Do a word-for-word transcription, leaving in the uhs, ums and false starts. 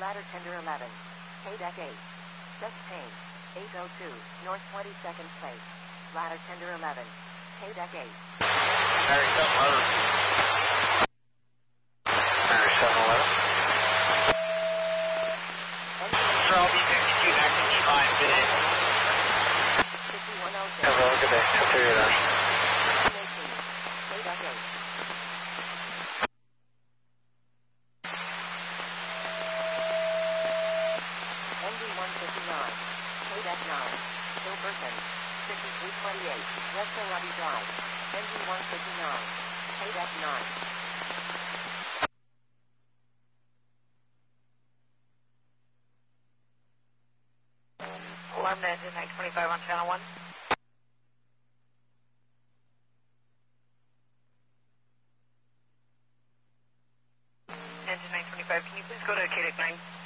Ladder Tender eleven. K-Deck eight. Chestain. eight oh two, North twenty-second Place. Ladder Tender eleven. K-Deck eight. Mary seven eleven. Mary seven eleven. Control B fifty-two, back to D five today. fifty-one oh six. Have a good day. I'll figure it out. eighteen. K-Deck eight. N D one fifty-nine. K-Deck nine. Hilberton. fifty-three twenty-eight. West Lobby Drive. N D one fifty-nine. K-Deck nine. London, engine nine twenty-five on channel one. Engine nine twenty-five, can you please go to K-Deck nine?